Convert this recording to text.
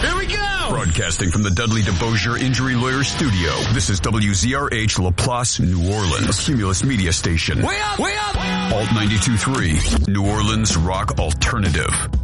Here we go! Broadcasting from the Dudley DeBosier Injury Lawyer Studio, this is WZRH LaPlace, New Orleans, a Cumulus Media Station. Way up! Way up! Alt 92.3, New Orleans Rock Alternative.